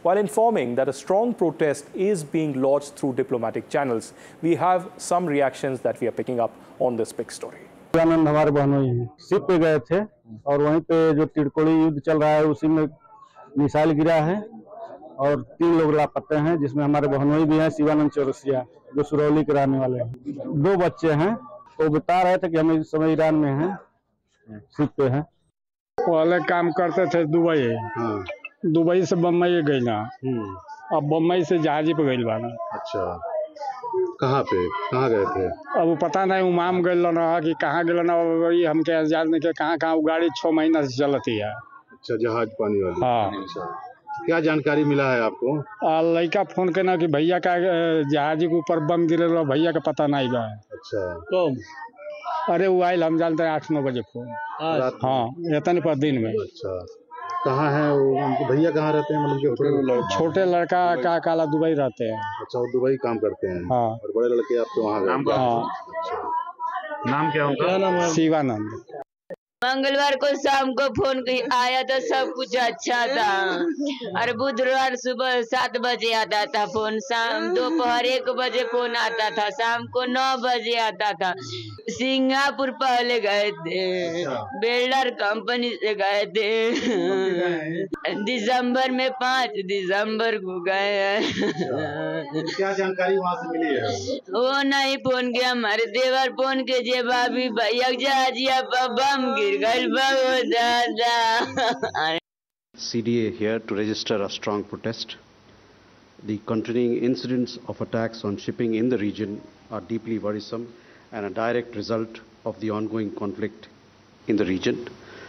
while informing that a strong protest is being lodged through diplomatic channels. We have some reactions that we are picking up on this big story. आनंद हमारे बहनोई हैं, ship पे गए थे और वहीं पे जो तिरकोली युद्ध चल रहा है उसी में मिसाइल गिरा है और 3 लोग लापता हैं, जिसमें हमारे बहनोई भी हैं, शिवानंद चौरसिया जो सुरौली के रहने वाले हैं। 2 बच्चे हैं, तो बता रहे थे कि हम इस समय ईरान में हैं, शिप पे हैं। पहले काम करते थे दुबई, दुबई से बम्बई गई ना, अब बम्बई से जहाजी पे गई बाना। अच्छा, कहाँ गए थे? अब पता नहीं उमाम गए ना कि कहाँ गए ना, वही हमके आजाद नहीं के कहाँ वो गाड़ी 6 महीना से चलती है। अच्छा, जहाज पानी वाली। हाँ। अच्छा, क्या जानकारी मिला है आपको? लड़का फोन करना कि भैया का जहाजी के ऊपर बम गिरे, भैया का पता नहीं बा। अच्छा, तो अरे वो आयल हम जानते हैं 8-9 बजे फोन। हाँ, इतने पर दिन में। अच्छा, कहाँ है वो भैया, कहाँ रहते हैं? मतलब छोटे लड़का का काला दुबई रहते हैं। अच्छा, वो दुबई काम करते हैं। हाँ। और बड़े लड़के आपके वहाँ गए? हाँ। अच्छा, नाम क्या होगा? शिवानंद। मंगलवार को शाम को फोन आया तो सब कुछ अच्छा था। और बुधवार सुबह 7 बजे आता था फोन, शाम दोपहर 1 बजे फोन आता था, शाम को 9 बजे आता था। सिंगापुर पहले गए थे, बिल्डर कंपनी से गए थे। दिसंबर में 5 दिसंबर को गए हैं। क्या जानकारी वहाँ से मिली है? वो नहीं फोन किया, हमारे देवर फोन के जे भाभी भैया जहाजिया पर बम गिर गए बहुत ज्यादा। CDA here to register a strong protest. The continuing incidents of attacks on shipping in the region are deeply worrisome and a direct result of the ongoing conflict in the region.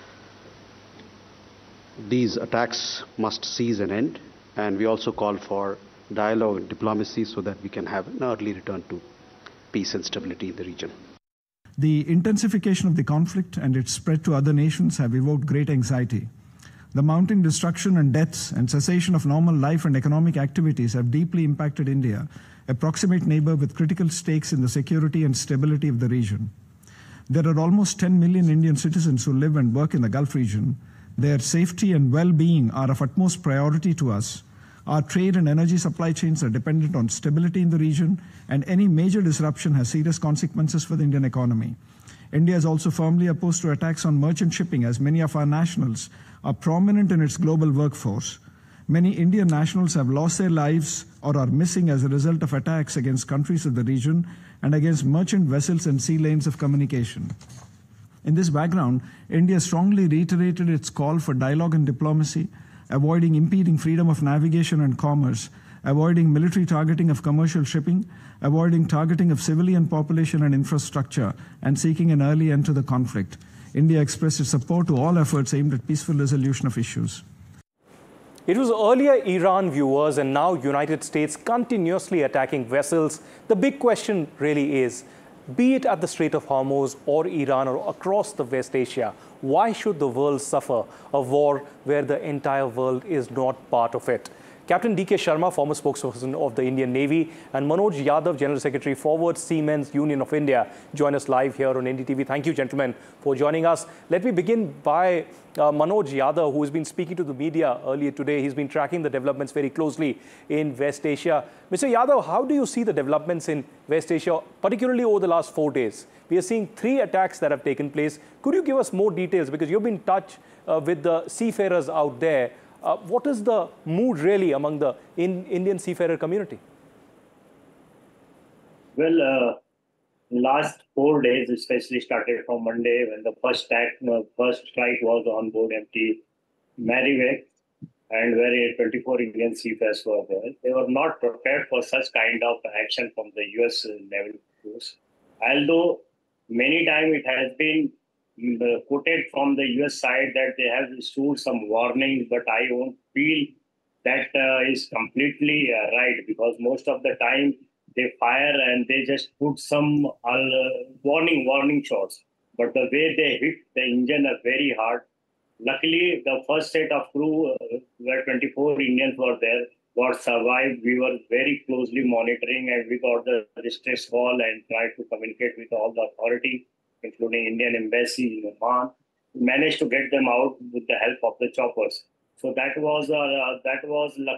These attacks must cease and end, and we also call for dialogue and diplomacy so that we can have an early return to peace and stability in the region. The intensification of the conflict and its spread to other nations have evoked great anxiety. The mounting destruction and deaths and cessation of normal life and economic activities have deeply impacted India, a proximate neighbor with critical stakes in the security and stability of the region. There are almost 10 million Indian citizens who live and work in the Gulf region. Their safety and well-being are of utmost priority to us. Our trade and energy supply chains are dependent on stability in the region, and any major disruption has serious consequences for the Indian economy. India is also firmly opposed to attacks on merchant shipping, as many of our nationals are prominent in its global workforce. Many Indian nationals have lost their lives or are missing as a result of attacks against countries of the region and against merchant vessels and sea lanes of communication. In this background, India strongly reiterated its call for dialogue and diplomacy, avoiding impeding freedom of navigation and commerce, avoiding military targeting of commercial shipping, avoiding targeting of civilian population and infrastructure, and seeking an early end to the conflict. India expressed its support to all efforts aimed at peaceful resolution of issues. It was earlier Iran viewers and now United States continuously attacking vessels. The big question really is, be it at the Strait of Hormuz or Iran or across the West Asia, why should the world suffer a war where the entire world is not part of it? Captain D.K. Sharma, former spokesperson of the Indian Navy, and Manoj Yadav, General Secretary, Forward Seamen's Union of India, join us live here on NDTV. Thank you, gentlemen, for joining us. Let me begin by Manoj Yadav, who has been speaking to the media earlier today. He's been tracking the developments very closely in West Asia. Mr. Yadav, how do you see the developments in West Asia, particularly over the last 4 days? We are seeing 3 attacks that have taken place. Could you give us more details? Because you've been in touch with the seafarers out there. What is the mood really among the Indian seafarer community? Well, last 4 days, especially started from Monday when the first strike was on board MT Merriweck, and where 24 Indian seafarers were there. They were not prepared for such kind of action from the U.S. Naval Force. Although many times it has been quoted from the U.S. side that they have issued some warnings, but I won't feel that is completely right, because most of the time they fire and they just put some warning shots. But the way they hit the engine are very hard. Luckily, the first set of crew, where 24 Indians were there, got survived. We were very closely monitoring, and we got the distress call and tried to communicate with all the authority, including Indian Embassy in Oman. We managed to get them out with the help of the choppers. So that was